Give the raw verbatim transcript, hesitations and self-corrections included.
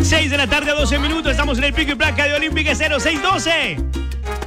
seis de la tarde a doce minutos. Estamos en el pico y placa de Olímpica cero seis doce.